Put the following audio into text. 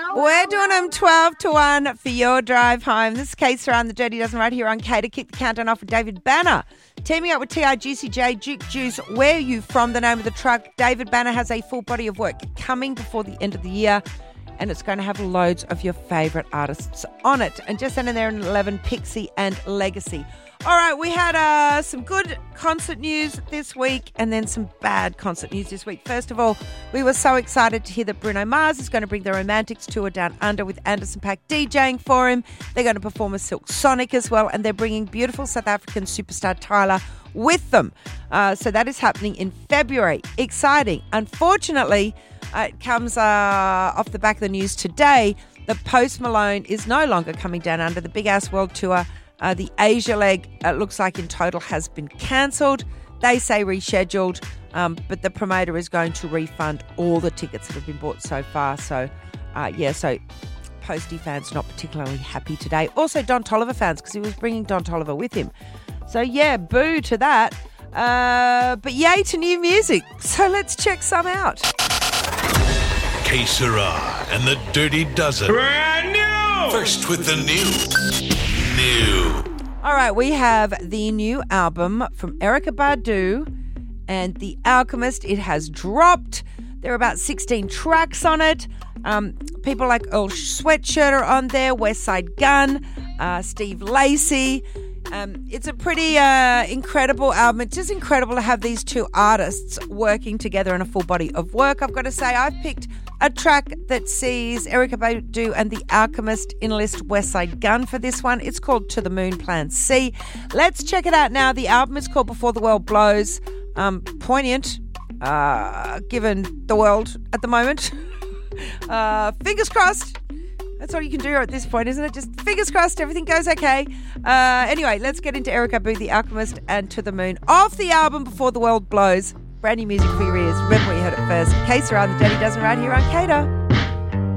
We're doing them 12 to 1 for your drive home. This is Kate Saran, the Dirty Dozen right here on K to kick the countdown off with David Banner. Teaming up with TIGCJ, Duke Juice, Where Are You From, the name of the truck. David Banner has a full body of work coming before the end of the year, and it's going to have loads of your favourite artists on it. And just under there in 11, Pixie and Legacy. All right, we had some good concert news this week and then some bad concert news this week. First of all, we were so excited to hear that Bruno Mars is going to bring the Romantics tour down under with Anderson .Paak DJing for him. They're going to perform a Silk Sonic as well, and they're bringing beautiful South African superstar Tyler with them. So that is happening in February. Exciting. Unfortunately, it comes off the back of the news today that Post Malone is no longer coming down under the Big Ass World Tour. The Asia leg, it looks like in total, has been cancelled. They say rescheduled, but the promoter is going to refund all the tickets that have been bought so far. So, so Posty fans not particularly happy today. Also, Don Toliver fans, because he was bringing Don Toliver with him. So, boo to that. But yay to new music. So let's check some out. K Sarah and the Dirty Dozen. Brand new! First with the new. All right, we have the new album from Erykah Badu and The Alchemist. It has dropped. There are about 16 tracks on it. People like Earl Sweatshirt are on there, West Side Gun, Steve Lacy. It's a pretty incredible album. It's just incredible to have these two artists working together in a full body of work. I've got to say, I've picked a track that sees Erykah Badu and The Alchemist enlist West Side Gun for this one. It's called To the Moon Plan C. Let's check it out now. The album is called Before the World Blows. Poignant, given the world at the moment. Fingers crossed. That's all you can do at this point, isn't it? Just fingers crossed everything goes okay. Anyway, let's get into Erykah Badu, The Alchemist, and To the Moon. Off the album Before the World Blows. Brand new music for your ears. Remember where you heard it first. K Sarah, the Dirty Dozen right here on Cater.